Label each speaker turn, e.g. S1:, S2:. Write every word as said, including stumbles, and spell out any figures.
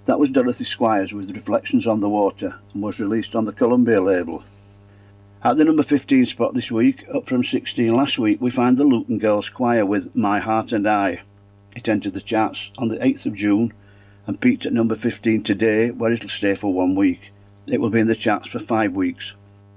S1: That was Dorothy Squires with Reflections on the Water and was released on the Columbia label. At the number fifteen spot this week, up from sixteen last week, we find the Luton Girls Choir with My Heart and I. It entered the charts on the eighth of June and peaked at number fifteen today, where it'll stay for one week. It will be in the charts for five weeks.